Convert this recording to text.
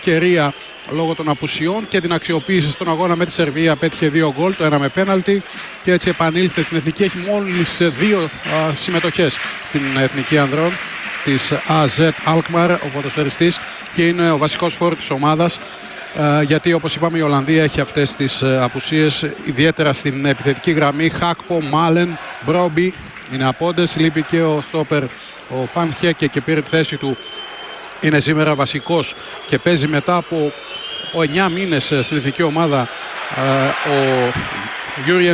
ευκαιρία λόγω των απουσιών και την αξιοποίησε στον αγώνα με τη Σερβία. Πέτυχε 2 γκολ, το ένα με πέναλτι και έτσι επανήλθε στην εθνική. Έχει μόλις 2 συμμετοχές στην εθνική ανδρών της AZ Alkmaar, ο ποδοσφαιριστής, και είναι ο βασικός φόρ της ομάδας. Γιατί όπως είπαμε η Ολλανδία έχει αυτές τις απουσίες, ιδιαίτερα στην επιθετική γραμμή. Χάκπο, Μάλεν, Μπρόμπι είναι απόντες. Λείπει και ο στόπερ ο Φαν Χέκε και πήρε τη θέση του. Είναι σήμερα βασικός και παίζει μετά από 9 μήνες στην εθνική ομάδα ο Γιούρι